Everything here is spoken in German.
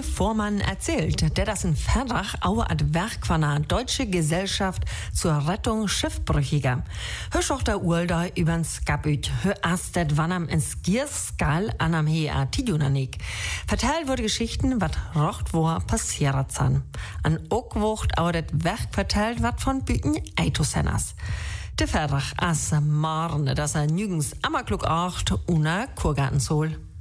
Vormann erzählt, der das in Vertrag auch ad Werk von der Deutsche Gesellschaft zur Rettung Schiffbrüchiger. Hör auch der Urda übers Gabüt, hör astet wannam ins Gierskal anam hea Tidjunanik. Verteilt wurde Geschichten, wat rocht wo passiert san. An Okwucht auch das Werk verteilt wat von Büten Eitosenas. Der Vertrag as Marne, dass nügens Ammerklug acht una Kurgarten soll.